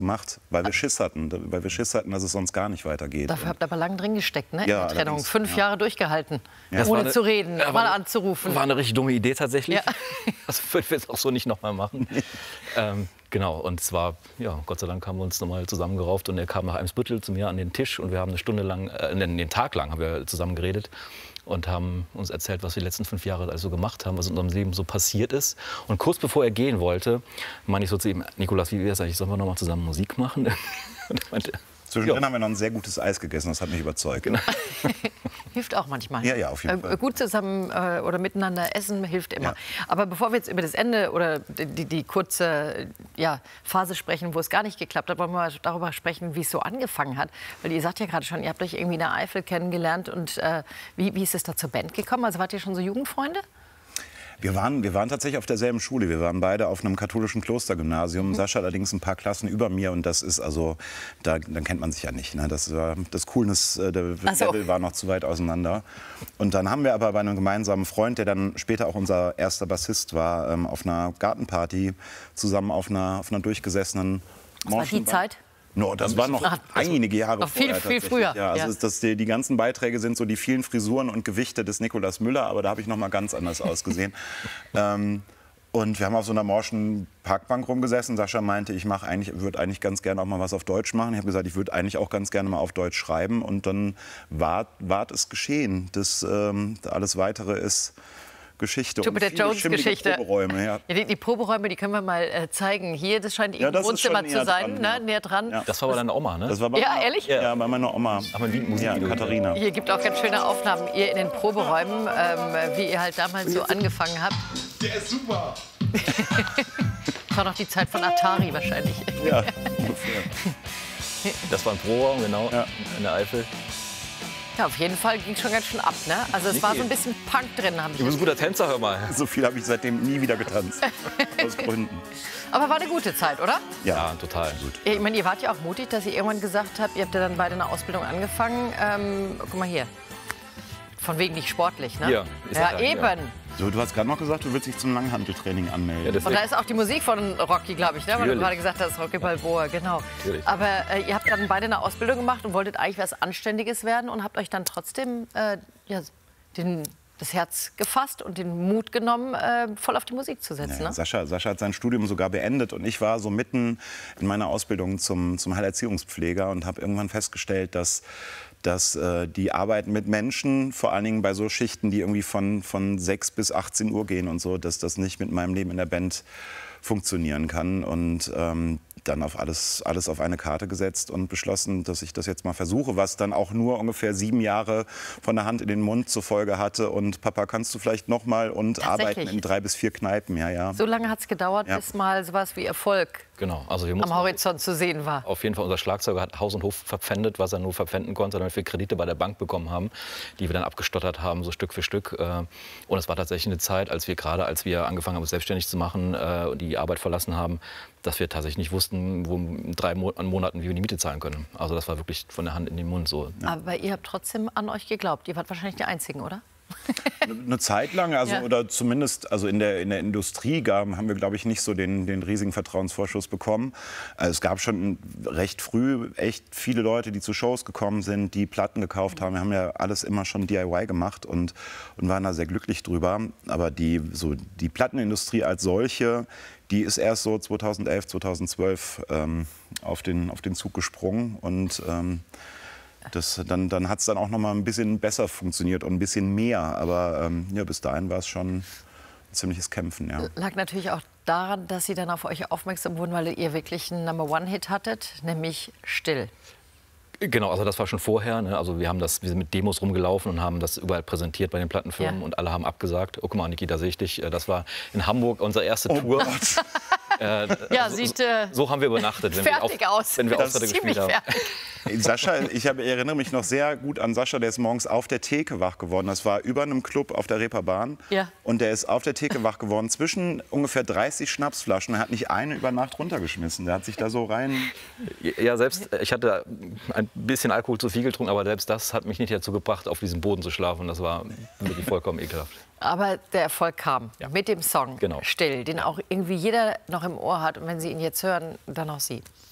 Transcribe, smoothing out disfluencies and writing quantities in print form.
gemacht, weil wir Schiss hatten, dass es sonst gar nicht weitergeht. Dafür habt ihr aber lang drin gesteckt, ne? Ja, in der Trennung. 5 Jahre durchgehalten, Ja. ohne zu reden, mal anzurufen. War eine richtig dumme Idee tatsächlich. Ja. Das würden wir jetzt auch so nicht nochmal machen. Genau, und zwar, ja, Gott sei Dank haben wir uns nochmal zusammengerauft und er kam nach Eimsbüttel zu mir an den Tisch und wir haben eine Stunde lang, den Tag lang haben wir zusammen geredet und haben uns erzählt, was wir die letzten 5 Jahre also gemacht haben, was in unserem Leben so passiert ist. Und kurz bevor er gehen wollte, meinte ich so zu ihm, Nikolas, wie wäre es eigentlich, sollen wir noch mal zusammen Musik machen? Und er meinte, Zwischendrin haben wir noch ein sehr gutes Eis gegessen, das hat mich überzeugt. Genau. Hilft auch manchmal. Ja, auf jeden Fall. Gut zusammen oder miteinander essen hilft immer. Ja. Aber bevor wir jetzt über das Ende oder die kurze Phase sprechen, wo es gar nicht geklappt hat, wollen wir mal darüber sprechen, wie es so angefangen hat. Weil ihr sagt ja gerade schon, ihr habt euch irgendwie in der Eifel kennengelernt. Und wie ist es da zur Band gekommen? Also wart ihr schon so Jugendfreunde? Wir waren tatsächlich auf derselben Schule. Wir waren beide auf einem katholischen Klostergymnasium. Sascha allerdings ein paar Klassen über mir. Und das ist also, dann kennt man sich ja nicht. Ne? Das Coolness, der Level war noch zu weit auseinander. Und dann haben wir aber bei einem gemeinsamen Freund, der dann später auch unser erster Bassist war, auf einer Gartenparty zusammen auf einer durchgesessenen Was war die Zeit? No, das war noch einige Jahre noch viel früher. Ja, also die ganzen Beiträge sind so die vielen Frisuren und Gewichte des Nikolaus Müller, aber da habe ich noch mal ganz anders ausgesehen. Und wir haben auf so einer morschen Parkbank rumgesessen. Sascha meinte, ich würde eigentlich ganz gerne auch mal was auf Deutsch machen. Ich habe gesagt, ich würde eigentlich auch ganz gerne mal auf Deutsch schreiben. Und dann ward es geschehen. Alles Weitere ist Geschichte. Jupiter Jones Geschichte. Proberäume, ja. Ja, die Proberäume, die können wir mal zeigen. Hier, das scheint Ihr Wohnzimmer zu sein, dran, ne? Näher dran. Ja. das war bei deiner Oma, ne? Das war bei Ehrlich? Ja, bei meiner Oma. Aber ein Musikvideo. Ja, Katharina. Hier gibt auch ganz schöne Aufnahmen, ihr in den Proberäumen, wie ihr halt damals so angefangen habt. Der ist super. Das war noch die Zeit von Atari wahrscheinlich. Ja, ungefähr. Das war ein Proberaum, genau, in der Eifel. Ja, auf jeden Fall ging es schon ganz schön ab, ne? Also es war so ein bisschen Punk drin, habe ich Du bist ein guter Tänzer, hör mal. So viel habe ich seitdem nie wieder getanzt. Aus Gründen. Aber war eine gute Zeit, oder? Ja, total gut. Ich meine, ihr wart ja auch mutig, dass ihr irgendwann gesagt habt, ihr habt ja dann beide eine Ausbildung angefangen. Guck mal hier. Von wegen nicht sportlich, ne? Hier, ist ja, er, eben. ja. So, du hast gerade noch gesagt, du willst dich zum Langhanteltraining anmelden. Und da ist auch die Musik von Rocky, glaube ich, ne? Weil du gerade gesagt hast, Rocky Balboa, genau. Natürlich. Aber ihr habt dann beide eine Ausbildung gemacht und wolltet eigentlich was Anständiges werden und habt euch dann trotzdem das Herz gefasst und den Mut genommen, voll auf die Musik zu setzen. Ja, Ne? Sascha hat sein Studium sogar beendet und ich war so mitten in meiner Ausbildung zum Heilerziehungspfleger und habe irgendwann festgestellt, dass die Arbeit mit Menschen, vor allen Dingen bei so Schichten, die irgendwie von 6 bis 18 Uhr gehen und so, dass das nicht mit meinem Leben in der Band funktionieren kann. Und dann auf alles auf eine Karte gesetzt und beschlossen, dass ich das jetzt mal versuche, was dann auch nur ungefähr 7 Jahre von der Hand in den Mund zur Folge hatte. Und Papa, kannst du vielleicht noch mal und arbeiten in 3 bis 4 Kneipen, ja. So lange hat es gedauert, bis mal sowas wie Erfolg Genau, also am Horizont zu sehen war. Auf jeden Fall, unser Schlagzeuger hat Haus und Hof verpfändet, was er nur verpfänden konnte, damit wir Kredite bei der Bank bekommen haben, die wir dann abgestottert haben, so Stück für Stück. Und es war tatsächlich eine Zeit, als wir angefangen haben, uns selbstständig zu machen, die Arbeit verlassen haben, dass wir tatsächlich nicht wussten, in 3 Monaten, wie wir die Miete zahlen können. Also das war wirklich von der Hand in den Mund so. Ja. Aber ihr habt trotzdem an euch geglaubt. Ihr wart wahrscheinlich die Einzigen, oder? Eine Zeit lang, oder zumindest in der Industrie haben wir, glaube ich, nicht so den riesigen Vertrauensvorschuss bekommen. Also es gab schon recht früh echt viele Leute, die zu Shows gekommen sind, die Platten gekauft haben. Wir haben ja alles immer schon DIY gemacht und waren da sehr glücklich drüber. Aber die Plattenindustrie als solche, die ist erst so 2011, 2012 auf den Zug gesprungen und dann hat es dann auch noch mal ein bisschen besser funktioniert und ein bisschen mehr. Aber bis dahin war es schon ein ziemliches Kämpfen. Ja. Lag natürlich auch daran, dass Sie dann auf euch aufmerksam wurden, weil ihr wirklich einen Number-One-Hit hattet, nämlich Still. Genau, also das war schon vorher. Ne? Also wir sind mit Demos rumgelaufen und haben das überall präsentiert bei den Plattenfirmen und alle haben abgesagt. Oh, guck mal, Niki, da sehe ich dich. Das war in Hamburg unsere erste Tour. So haben wir übernachtet, wenn wir Auftritte gespielt haben. Sascha, ich erinnere mich noch sehr gut an Sascha, der ist morgens auf der Theke wach geworden. Das war über einem Club auf der Reeperbahn. Ja. Und der ist auf der Theke wach geworden zwischen ungefähr 30 Schnapsflaschen. Er hat nicht eine über Nacht runtergeschmissen. Der hat sich da so rein... Ja, ich hatte ein bisschen Alkohol zu viel getrunken, aber selbst das hat mich nicht dazu gebracht, auf diesem Boden zu schlafen. Das war wirklich vollkommen ekelhaft. Aber der Erfolg kam mit dem Song Still, den auch irgendwie jeder noch im Ohr hat. Und wenn Sie ihn jetzt hören, dann auch Sie.